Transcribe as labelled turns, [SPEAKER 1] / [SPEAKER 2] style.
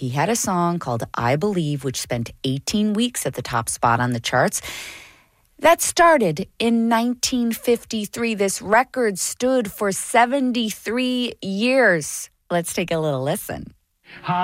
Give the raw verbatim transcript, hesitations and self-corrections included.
[SPEAKER 1] He had a song called I Believe, which spent eighteen weeks at the top spot on the charts. That started in nineteen fifty-three. This record stood for seventy-three years. Let's take a little listen.